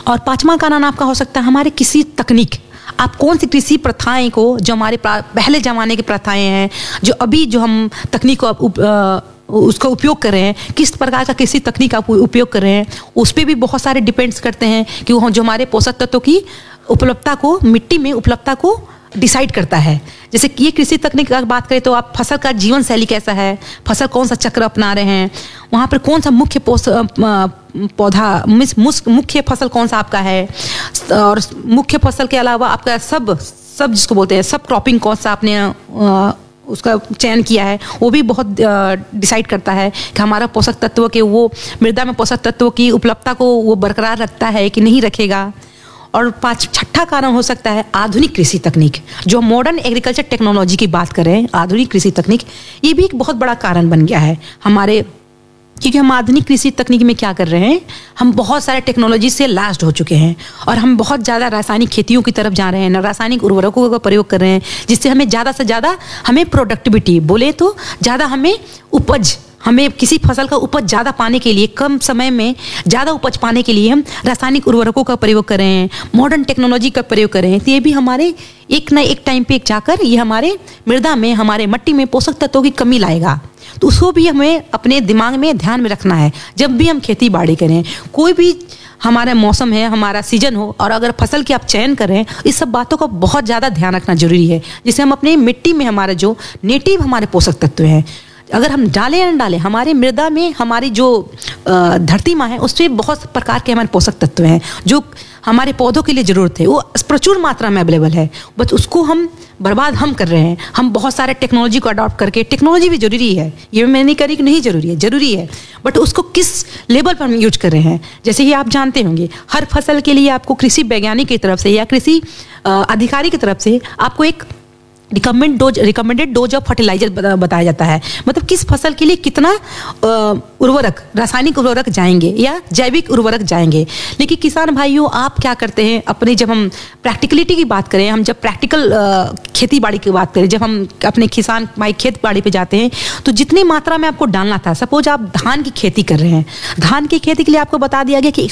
और पांचवा कारण आपका हो सकता है हमारे किसी तकनीक, आप कौन सी कृषि प्रथाएं को, जो हमारे पहले ज़माने की प्रथाएं हैं, जो अभी जो हम तकनीक को उसका उपयोग कर रहे हैं, किस प्रकार का कृषि तकनीक आप उपयोग कर रहे हैं, उस पर भी बहुत सारे डिपेंड्स करते हैं कि वो जो हमारे पोषक तत्वों की उपलब्धता को, मिट्टी में उपलब्धता को डिसाइड करता है। जैसे कि ये कृषि तकनीक की बात करें तो आप फसल का जीवन शैली कैसा है, फसल कौन सा चक्र अपना रहे हैं, वहाँ पर कौन सा मुख्य पौधा, मुख्य फसल कौन सा आपका है, और मुख्य फसल के अलावा आपका सब जिसको बोलते हैं सब क्रॉपिंग कौन सा आपने उसका चयन किया है, वो भी बहुत डिसाइड करता है कि हमारा पोषक तत्व के, वो मृदा में पोषक तत्वों की उपलब्धता को वो बरकरार रखता है कि नहीं रखेगा। और छठा कारण हो सकता है आधुनिक कृषि तकनीक, जो मॉडर्न एग्रीकल्चर टेक्नोलॉजी की बात करें, आधुनिक कृषि तकनीक, ये भी एक बहुत बड़ा कारण बन गया है हमारे, क्योंकि हम आधुनिक कृषि तकनीक में क्या कर रहे हैं, हम बहुत सारे टेक्नोलॉजी से लास्ट हो चुके हैं और हम बहुत ज़्यादा रासायनिक खेतियों की तरफ जा रहे हैं, रासायनिक उर्वरकों का प्रयोग कर रहे हैं, जिससे हमें ज़्यादा से ज़्यादा हमें प्रोडक्टिविटी बोले तो ज़्यादा हमें उपज, हमें किसी फसल का उपज ज़्यादा पाने के लिए, कम समय में ज़्यादा उपज पाने के लिए हम रासायनिक उर्वरकों का प्रयोग कर रहे हैं, मॉडर्न टेक्नोलॉजी का प्रयोग कर रहे हैं। तो ये भी हमारे एक ना एक टाइम पे जाकर ये हमारे मृदा में, हमारे मिट्टी में पोषक तत्वों की कमी लाएगा। तो उसको भी हमें अपने दिमाग में ध्यान में रखना है जब भी हम खेती बाड़ी करें। कोई भी हमारा मौसम है, हमारा सीजन हो, और अगर फसल की आप चयन कर रहे हैं, इस सब बातों का बहुत ज़्यादा ध्यान रखना जरूरी है, जिससे हम अपने मिट्टी में हमारे जो नेटिव हमारे पोषक तत्व हैं, अगर हम डालें या न डालें, हमारे मृदा में हमारी जो धरती माँ है उसमें बहुत प्रकार के हमारे पोषक तत्व हैं जो हमारे पौधों के लिए ज़रूरत है, वो प्रचुर मात्रा में अवेलेबल है, बस उसको हम बर्बाद हम कर रहे हैं। हम बहुत सारे टेक्नोलॉजी को अडॉप्ट करके, टेक्नोलॉजी भी जरूरी है, ये मैं नहीं करी कि नहीं जरूरी है, बट उसको किस लेवल पर हम यूज कर रहे हैं। जैसे कि आप जानते होंगे, हर फसल के लिए आपको कृषि वैज्ञानिक की तरफ से या कृषि अधिकारी की तरफ से आपको एक रिकमेंडेड डोज ऑफ फर्टिलाइजर बताया जाता है, मतलब किस फसल के लिए कितना उर्वरक, रासायनिक उर्वरक जाएंगे या जैविक उर्वरक जाएंगे। लेकिन किसान भाइयों, आप क्या करते हैं अपने, जब हम प्रैक्टिकलिटी की बात करें, हम जब प्रैक्टिकल खेती बाड़ी की बात करें, जब हम अपने किसान भाई खेत बाड़ी पे जाते हैं, तो जितनी मात्रा में आपको डालना था, सपोज आप धान की खेती कर रहे हैं, धान की खेती के लिए आपको बता दिया गया कि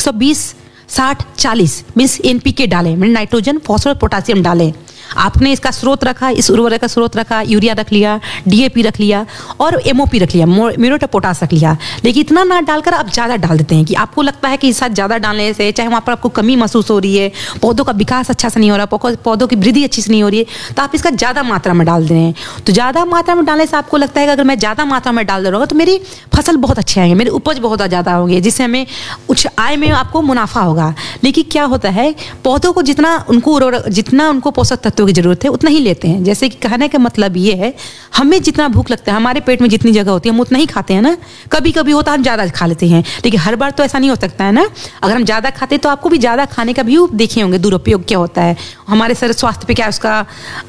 120-60-40 मीन्स NPK डालें, नाइट्रोजन, फास्फोरस, पोटासियम डालें। आपने इसका स्रोत रखा, इस उर्वरक का स्रोत रखा, यूरिया रख लिया, DAP रख लिया और MOP रख लिया, म्यूरेट ऑफ पोटास रख लिया। लेकिन इतना ना डालकर आप ज़्यादा डाल देते हैं कि आपको लगता है कि इस साथ ज़्यादा डालने से, चाहे वहाँ पर आपको कमी महसूस हो रही है, पौधों का विकास अच्छा से नहीं हो रहा, पौधों की वृद्धि अच्छी से नहीं हो रही है, तो आप इसका ज़्यादा मात्रा में डाल दे रहे हैं। तो ज़्यादा मात्रा में डालने से आपको लगता है कि अगर मैं ज़्यादा मात्रा में डाल दे रहा हूँ तो मेरी फसल बहुत अच्छी आएंगे, मेरी उपज बहुत ज़्यादा होंगे, जिससे हमें उच्च आय में आपको मुनाफा होगा। लेकिन क्या होता है, पौधों को जितना उनको पोषक तत्वों की जरूरत है उतना ही लेते हैं। जैसे कि कहने का मतलब ये है, हमें जितना भूख लगता है, हमारे पेट में जितनी जगह होती है हम उतना ही खाते हैं ना। कभी कभी होता है हम ज़्यादा खा लेते हैं, लेकिन हर बार तो ऐसा नहीं हो सकता है ना। अगर हम ज़्यादा खाते तो आपको भी ज़्यादा खाने का भी देखे होंगे दुरुपयोग क्या होता है, हमारे शरीर स्वास्थ्य पे क्या उसका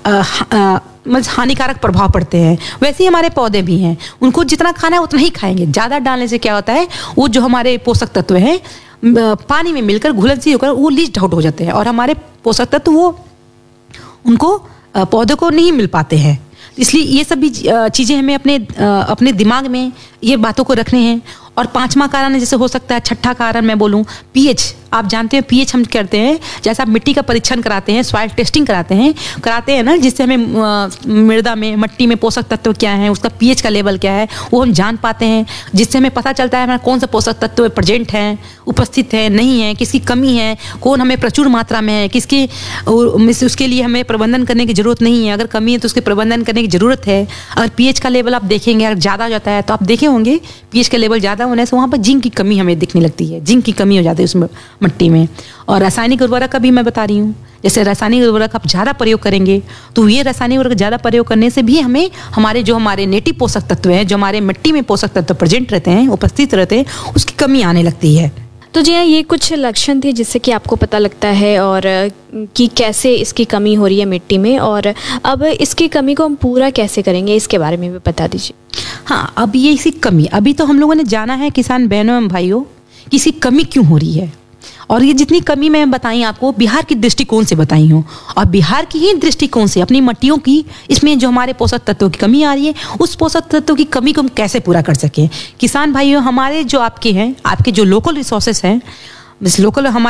हानिकारक प्रभाव पड़ते हैं। वैसे ही हमारे पौधे भी हैं, उनको जितना खाना है उतना ही खाएंगे। ज़्यादा डालने से क्या होता है, वो जो हमारे पोषक तत्व हैं पानी में मिलकर घुलनशील होकर वो लीच आउट हो जाते हैं और हमारे पोषक तत्व वो उनको पौधों को नहीं मिल पाते हैं। इसलिए ये सब भी चीज़ें हमें अपने दिमाग में ये बातों को रखने हैं। और पांचवा कारण जैसे हो सकता है, छठा कारण मैं बोलूँ, pH। आप जानते हैं pH हम करते हैं, जैसे आप मिट्टी का परीक्षण कराते हैं, सॉइल टेस्टिंग कराते हैं ना, जिससे हमें मृदा में, मिट्टी में पोषक तत्व क्या है, उसका pH का लेवल क्या है वो हम जान पाते हैं, जिससे हमें पता चलता है हमारा कौन सा पोषक तत्व प्रेजेंट है, उपस्थित है, नहीं है, किसकी कमी है, कौन हमें प्रचुर मात्रा में है, किसकी उसके लिए हमें प्रबंधन करने की जरूरत नहीं है, अगर कमी है तो उसके प्रबंधन करने की जरूरत है। अगर pH का लेवल आप देखेंगे, अगर ज़्यादा हो जाता है तो आप देखे होंगे pH का लेवल ज़्यादा होने से वहाँ पर जिंक की कमी हमें दिखने लगती है, जिंक की कमी हो जाती है उस मिट्टी में। और रासायनिक उर्वरक का भी मैं बता रही हूँ, जैसे रासायनिक उर्वरक आप ज़्यादा प्रयोग करेंगे तो ये रासायनिक उर्वरक ज़्यादा प्रयोग करने से भी हमें हमारे नेटिव पोषक तत्व हैं, जो हमारे मिट्टी में पोषक तत्व प्रेजेंट रहते हैं, उपस्थित रहते हैं, उसकी कमी आने लगती है। तो जी हाँ, ये कुछ लक्षण थे जिससे कि आपको पता लगता है और कि कैसे इसकी कमी हो रही है मिट्टी में, और अब इसकी कमी को हम पूरा कैसे करेंगे इसके बारे में भी बता दीजिए। हाँ, अब ये इसकी कमी, अभी तो हम लोगों ने जाना है किसान बहनों एवं भाइयों कि इसकी कमी क्यों हो रही है, और ये जितनी कमी मैं बताई आपको बिहार की दृष्टिकोण से बताई हूँ, और बिहार की ही दृष्टिकोण से अपनी मिट्टियों की, इसमें जो हमारे पोषक तत्वों की कमी आ रही है, उस पोषक तत्वों की कमी को हम कैसे पूरा कर सकें। किसान भाइयों, हमारे जो आपके जो लोकल रिसोर्सेस हैं, लोकल हमारे